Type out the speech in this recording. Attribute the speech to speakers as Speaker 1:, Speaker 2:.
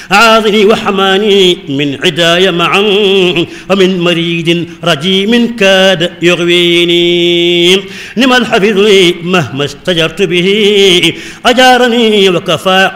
Speaker 1: عاذني وحماني من عداي معا ومن مريد رجيم كاد يغويني نما الحفظ لي مهما استجرت به أجارني وكفى